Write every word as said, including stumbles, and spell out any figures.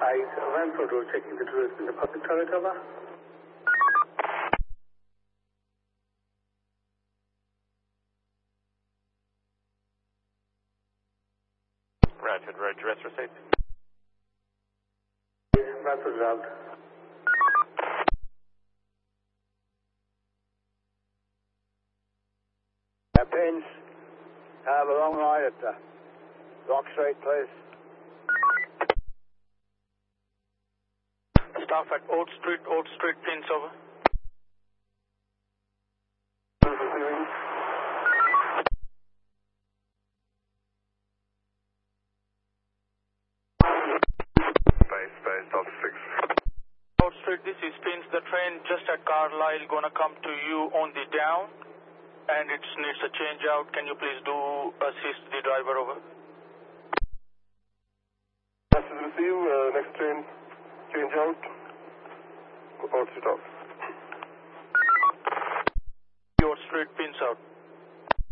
I Ranford Road, checking the tourist in the public toilet, over. Ranford Road, dress receipt. Ranford Road. Uh, Pins, have a long ride at the Rock Street, please. Staff at Old Street, Old Street, Pins, over. Space, space, Delta six. Old Street, this is Pins. The train just at Carlisle gonna come to you on the down, and it needs a change out. Can you please do assist the driver, over? Message receive, uh, next train, change out. Old Street off.